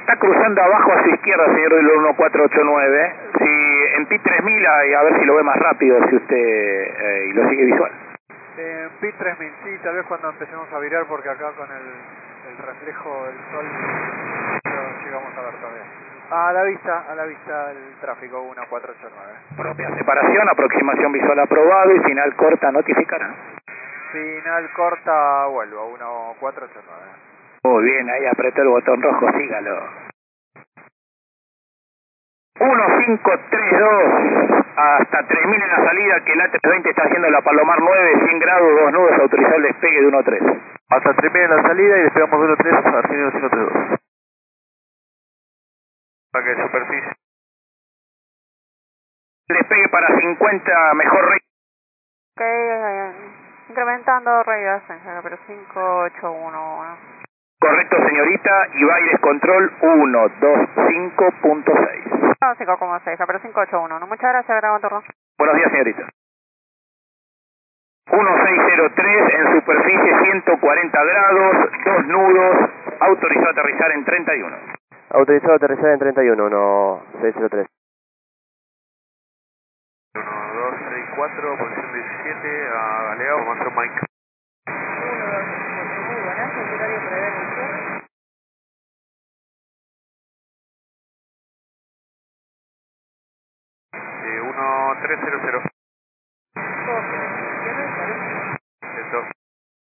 está cruzando abajo a su izquierda, señor del 1489. Si en PIT 3000, a ver si lo ve más rápido, si usted y lo sigue visual. En PIT 3000, sí, tal vez cuando empecemos a virar, porque acá con el reflejo del sol no llegamos a ver todavía. A la vista el tráfico 1489. Propia separación, aproximación visual aprobado y final corta notificará. Final corta, vuelvo a 1489. Muy bien, ahí apretó el botón rojo, sígalo. 1532 hasta 3000 en la salida, que el A320 está haciendo la Palomar 9, 100 grados, 2 nudos, autorizado el despegue de 1.3. Hasta 3000 en la salida y despegamos de 1.3 a Argenio 532. Para que superficie. Despegue para 50, mejor rey. Ok, incrementando radio extranjera, pero 5811. Correcto, señorita, y Baires Control 125.6. No, 5,6, pero 5811. Muchas gracias, grabo turno. Buenos días, señorita. 1603 en superficie 140 grados, 2 nudos, autorizado a aterrizar en 31. Autorizado a aterrizar en 31, 1603. 1, 2, 3, 4, posición 17, a Galeao, formación Mike. 1, 2, 3, muy buenas, el horario prevé el cierre. 1, 3, 0, 0. 12, 27, 40.